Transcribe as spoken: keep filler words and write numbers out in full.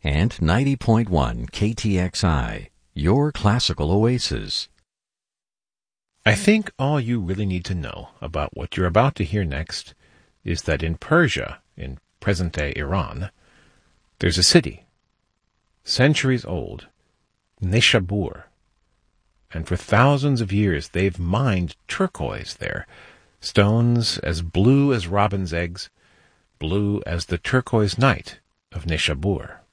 and ninety point one K T X I, your classical oasis. I think all you really need to know about what you're about to hear next is that in Persia, in present-day Iran, there's a city, centuries old, Nishabur, and for thousands of years they've mined turquoise there, stones as blue as robin's eggs, blue as the turquoise night of Nishabur.